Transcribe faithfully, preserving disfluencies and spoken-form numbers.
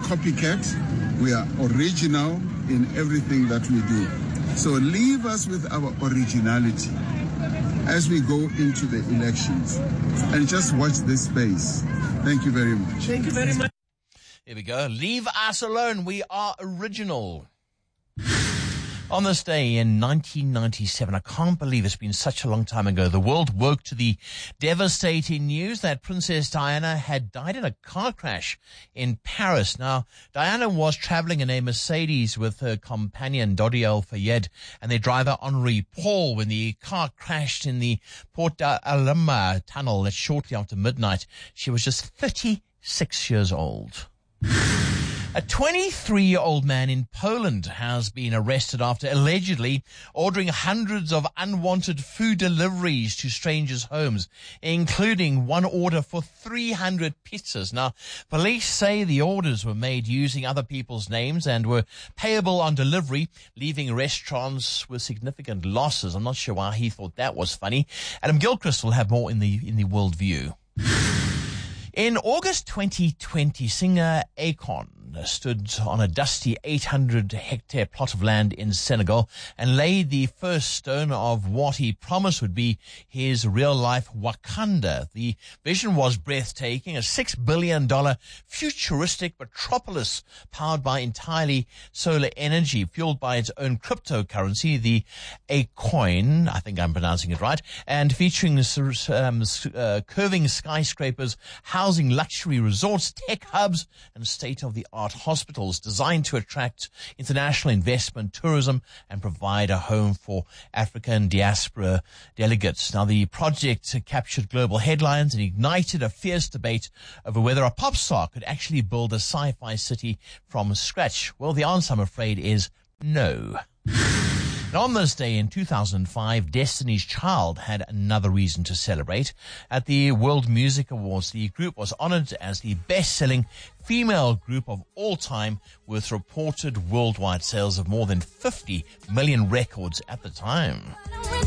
copycat. We are original in everything that we do. So leave us with our originality as we go into the elections. And just watch this space. Thank you very much. Thank you very much. Here we go. Leave us alone. We are original. On this day in nineteen ninety-seven, I can't believe it's been such a long time ago, the world woke to the devastating news that Princess Diana had died in a car crash in Paris. Now, Diana was traveling in a Mercedes with her companion Dodi El Fayed and their driver Henri Paul when the car crashed in the Port d'Alema tunnel shortly after midnight. She was just thirty-six years old. A twenty-three-year-old man in Poland has been arrested after allegedly ordering hundreds of unwanted food deliveries to strangers' homes, including one order for three hundred pizzas. Now, police say the orders were made using other people's names and were payable on delivery, leaving restaurants with significant losses. I'm not sure why he thought that was funny. Adam Gilchrist will have more in the in the World View. In August twenty twenty, singer Akon stood on a dusty eight hundred hectare plot of land in Senegal and laid the first stone of what he promised would be his real-life Wakanda. The vision was breathtaking, a six billion dollars futuristic metropolis powered by entirely solar energy, fueled by its own cryptocurrency, the Acoin, I think I'm pronouncing it right, and featuring um, uh, curving skyscrapers, housing luxury resorts, tech hubs, and state-of-the-art hospitals designed to attract international investment, tourism, and provide a home for African diaspora delegates. Now, the project captured global headlines and ignited a fierce debate over whether a pop star could actually build a sci-fi city from scratch. Well, the answer, I'm afraid, is no. And on this day in two thousand five, Destiny's Child had another reason to celebrate. At the World Music Awards, the group was honored as the best-selling female group of all time with reported worldwide sales of more than fifty million records at the time.